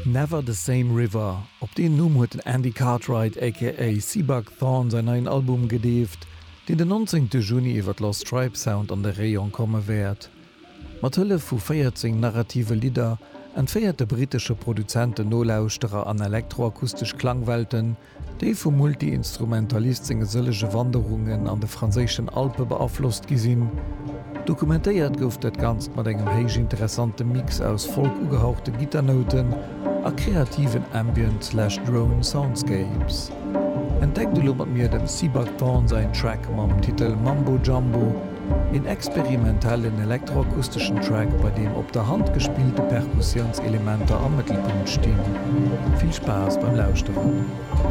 Never the Same River. Op den Numm huet den Andy Cartwright aka Seabuck Thorne sein ein Album gedeeft, den den 19. Juni iwwer Lost Tribe Sound an der Rayon komme werd. Mat Hëlle vu 14 narrative Lieder entfeiert de britische Produzenten Nolauusterer an elektroakustisch Klangwelten, déi vu Multi-Instrumentalist gesëllege Wanderungen an de franzéschen Alpe beaflosst gesinn. Dokumentéiert gouft et ganz mat engem héich interessante Mix aus folkugehauchte Gitarnoten a kreativen Ambient/Drone Soundscapes. Entdeckt du mat mir dem Seabuck Thorne sein Track mam Titel Mambo Jumbo, en experimentellen elektroakustischen Track, bei dem op der Hand gespielte Perkussionselementer am Mittelpunkt stehen. Viel Spaß beim Lauschteren.